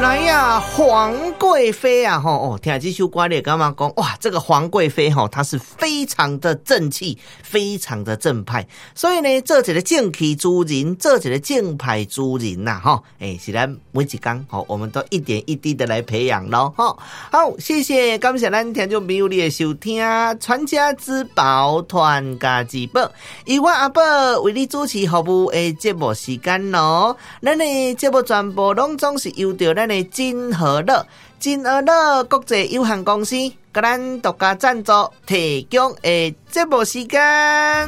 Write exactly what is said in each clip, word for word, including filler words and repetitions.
哎呀，皇贵妃啊，吼哦，听这首歌你干嘛讲？哇，这个皇贵妃吼，她是非常的正气，非常的正派，所以呢，做一个正气之人，做一个正派之人呐，吼，哎，是咱每一天吼，我们都一点一滴的来培养咯，吼。好，谢谢，感谢咱听众朋友你的收听，传家之宝，传家之宝，由我阿宝为你主持服务的节目时间咯，咱的节目全部拢总是由着咱的金和乐、金和乐国际有限公司甲咱独家赞助提供的节目时间。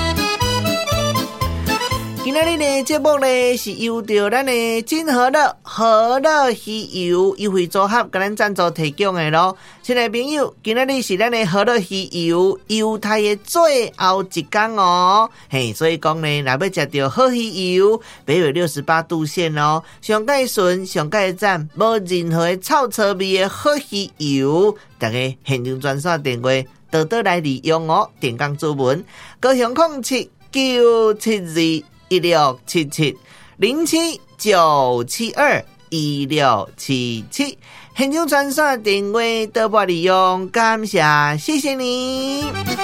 今仔日的节目呢是由着咱的金和乐和乐鱼油优惠组合甲咱赞助提供的咯。亲爱朋友，今仔日是咱的和乐鱼油犹太的最后一天哦，嘿，所以讲呢，若要食到好鱼油，北纬六十八度线哦，上介顺、上介赞，无任何的臭臭味的好鱼油，大家现场专线电话多多来利用哦，电工主文高雄空七九七二。一六七七零七九七二一六七七，现场专线电话多多利用，感谢，谢谢你。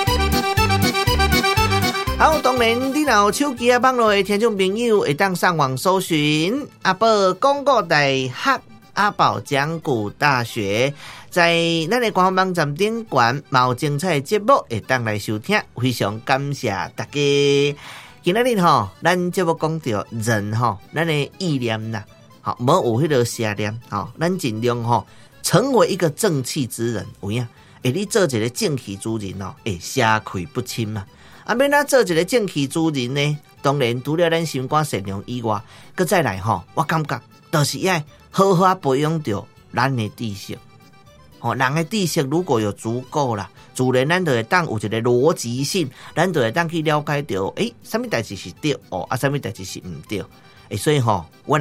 好，当然你若有手机啊网络的听众朋友，会当上网搜寻阿宝广告大学阿宝讲古大学，在咱的官方网站顶管有精彩的节目会当来收听，非常感谢大家。今仔日吼，咱节目讲到人吼，咱的意念呐，好，无有迄个邪念，吼，咱尽量吼成为一个正气之人，有影，诶，你做一个正气之人哦，诶，社气不侵嘛。啊，免咱做一个正气之人呢，当然除了咱心肝善良以外，搁再来吼，我感觉就是要好好培养着咱的知识。哦，人的知识如果有足够啦，自然咱就会当有一个逻辑性，咱就会当去了解到，诶，什么代志是对哦，啊，什么代志是唔对，诶，所以吼、哦，我